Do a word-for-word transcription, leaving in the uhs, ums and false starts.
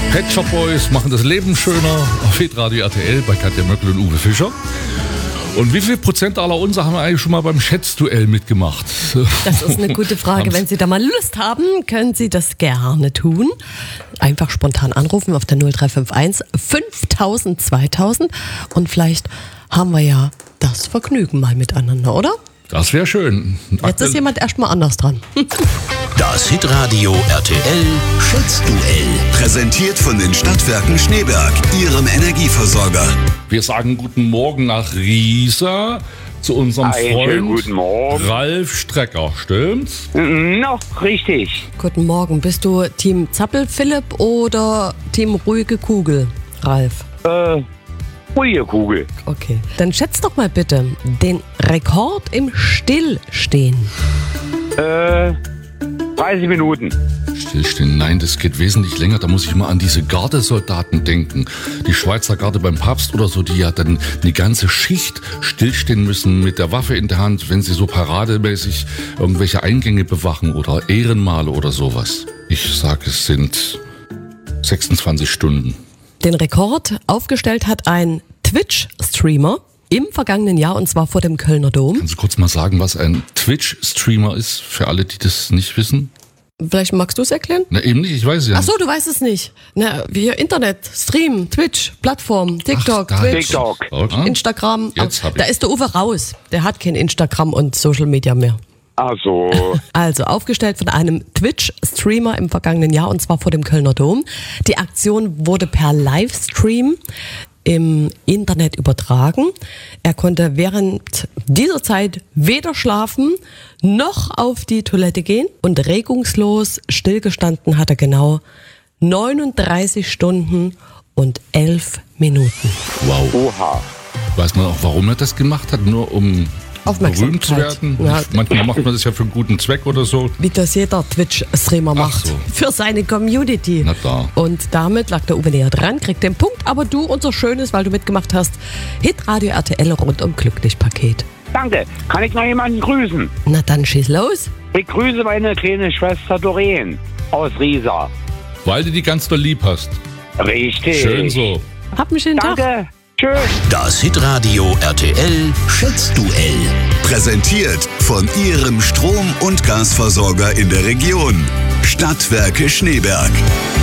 Pet Shop Boys machen das Leben schöner auf Hitradio R T L bei Katja Möckel und Uwe Fischer. Und wie viel Prozent aller unser haben eigentlich schon mal beim Schätzduell mitgemacht? Das ist eine gute Frage. Wenn Sie da mal Lust haben, können Sie das gerne tun. Einfach spontan anrufen auf der null drei fünf eins fünftausend zweitausend und vielleicht haben wir ja das Vergnügen mal miteinander, oder? Das wäre schön. Jetzt ist jemand erstmal anders dran. Das Hitradio R T L Schätzduell. Präsentiert von den Stadtwerken Schneeberg, Ihrem Energieversorger. Wir sagen guten Morgen nach Riesa zu unserem Einen Freund schönen guten Morgen. Ralf Strecker, stimmt's? Noch richtig. Guten Morgen. Bist du Team Zappel-Philipp oder Team Ruhige Kugel, Ralf? Äh, ruhige Kugel. Okay. Dann schätz doch mal bitte den Rekord im Stillstehen. Äh, dreißig Minuten. Stillstehen, nein, das geht wesentlich länger. Da muss ich mal an diese Gardesoldaten denken. Die Schweizer Garde beim Papst oder so, die ja dann eine ganze Schicht stillstehen müssen mit der Waffe in der Hand, wenn sie so parademäßig irgendwelche Eingänge bewachen oder Ehrenmale oder sowas. Ich sag, es sind sechsundzwanzig Stunden. Den Rekord aufgestellt hat ein Twitch-Streamer im vergangenen Jahr, und zwar vor dem Kölner Dom. Kannst du kurz mal sagen, was ein Twitch-Streamer ist, für alle, die das nicht wissen? Vielleicht magst du es erklären? Na eben nicht, ich weiß es ja Ach nicht. so, du weißt es nicht. Na, wir Internet, Stream, Twitch, Plattform, TikTok, Ach, da- Twitch, TikTok. Okay. Instagram. Jetzt hab ich. Da ist der Uwe raus. Der hat kein Instagram und Social Media mehr. Ach so. Also aufgestellt von einem Twitch-Streamer im vergangenen Jahr, und zwar vor dem Kölner Dom. Die Aktion wurde per Livestream im Internet übertragen. Er konnte während dieser Zeit weder schlafen noch auf die Toilette gehen, und regungslos stillgestanden hat er genau neununddreißig Stunden und elf Minuten. Wow. Oha. Weiß man auch, warum er das gemacht hat? Nur um berühmt zu werden? Ja. Manchmal macht man das ja für einen guten Zweck oder so. Wie das jeder Twitch-Streamer macht. so. Für seine Community. Na da. Und damit lag der Uwe näher dran, kriegt den Punkt. Aber du, unser Schönes, weil du mitgemacht hast, Hitradio R T L rundum glücklich Paket. Danke. Kann ich noch jemanden grüßen? Na dann schieß los. Ich grüße meine kleine Schwester Doreen aus Riesa. Weil du die ganz doll lieb hast. Richtig. Schön so. Hab einen schönen Tag. Danke. Tschüss. Das Hitradio R T L Schätzduell. Präsentiert von Ihrem Strom- und Gasversorger in der Region. Stadtwerke Schneeberg.